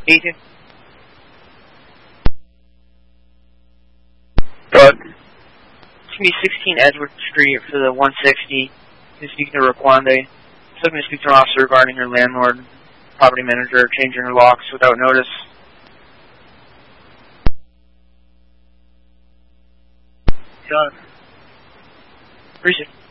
18. Good. It's going to be 16 Edward Street for the 160. You're speaking to Raquande. Just looking to speak to an officer regarding your landlord, property manager, changing her locks without notice. Got it. Appreciate it.